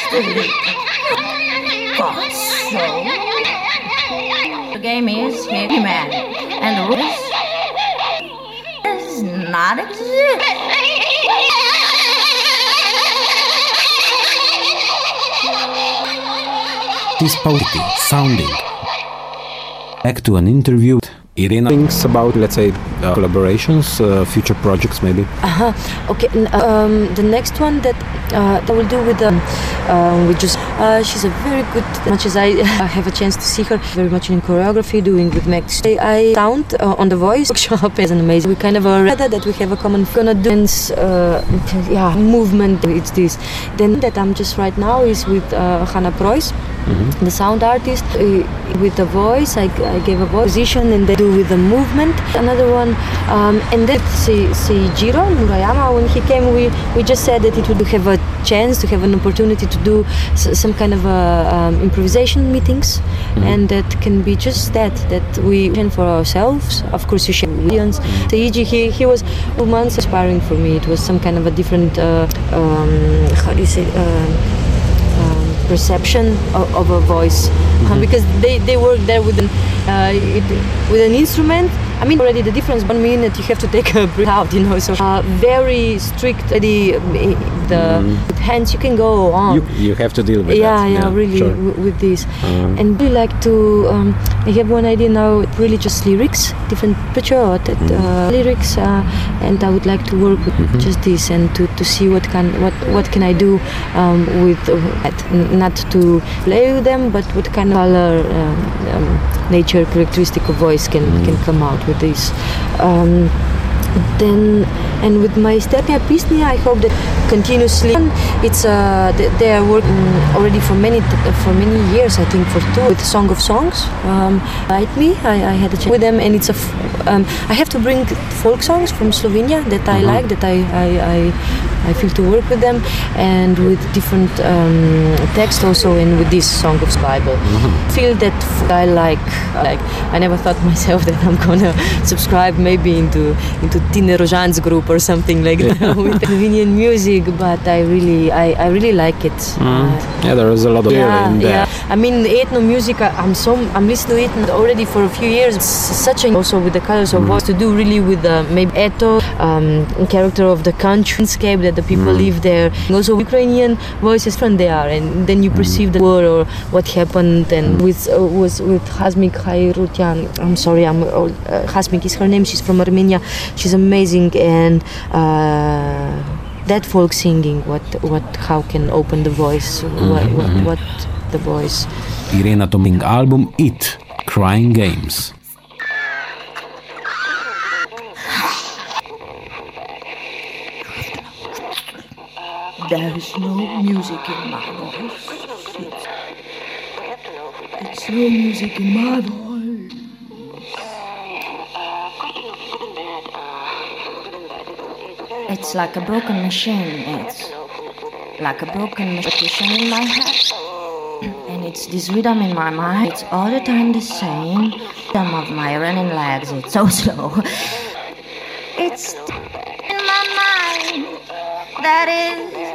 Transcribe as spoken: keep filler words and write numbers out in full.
So, the game is Heavy Man, and the rules does not exist. This positive sounding. Back to an interview. Irena thinks about, let's say, uh, collaborations, uh, future projects maybe. Uh-huh. Okay, um, the next one that uh, I will do with um, uh, with just uh, she's a very good. Much as I have a chance to see her, very much in choreography, doing with Max. I, I sound uh, on the voice workshop is an amazing. We kind of are rather that we have a common gonna dance, uh, yeah, movement. It's this. Then that I'm just right now is with uh, Hanna Preuss. Mm-hmm. The sound artist uh, with the voice. I, I gave a voice position and they do with the movement. Another one, um, and then see, see Jiro Murayama. When he came, we we just said that it would have a chance to have an opportunity to do s- some kind of a, um, improvisation meetings, mm-hmm. and that can be just that that we can for ourselves. Of course, you share audience. Seiji, he he was two months inspiring for me. It was some kind of a different uh, um, how do you say. Uh, perception of, of a voice, mm-hmm. uh, because they, they work there with an uh, it, with an instrument. I mean, already the difference one minute you have to take a breath out, you know. So uh, very strict. The the mm. with hands you can go on. You, you have to deal with yeah, that. Yeah, yeah, really sure. w- with this. Um. And we like to. Um, I have one idea now. Really, just lyrics, different picture or that, mm. uh, lyrics, uh, and I would like to work with mm-hmm. just this and to, to see what can what what can I do um, with uh, not to play with them, but what kind of color, uh, um, nature characteristic of voice can mm. can come out with this. Um, then and with my Sternia Pisnia, I hope that continuously it's uh, they are working already for many for many years. I think for two with Song of Songs. Um, like me, I, I had a chat with them, and it's a f- um, I have to bring folk songs from Slovenia that I mm-hmm. like, that I, I I I feel to work with them, and with different um, text also, and with this Song of Bible. Mm-hmm. Feel that I like like I never thought myself that I'm gonna subscribe maybe into into Tine Rojan's group or something like that yeah. with Slovenian music, but I really I, I really like it. Mm. Uh, yeah, there is a lot of yeah, in there. Yeah. I mean, ethno music. I'm so I'm listening to it already for a few years. It's such a also with the colors of mm. voice to do really with the maybe etho um, character of the country landscape that the people mm. live there. And also Ukrainian voices from there, and then you perceive the word or what happened. And with uh, was with Hasmik Hayrutyan. I'm sorry, I'm uh, Hasmik is her name. She's from Armenia. She's amazing, and uh, that folk singing. What what how can open the voice? Mm-hmm. What, what what the voice? Irena Toming album It Crying Games. There is no music in my voice. It's, it's no music in my voice. It's like a broken machine. It's like a broken machine in my head. And it's this rhythm in my mind. It's all the time the same. Rhythm of my running legs. It's so slow. It's in my mind. That is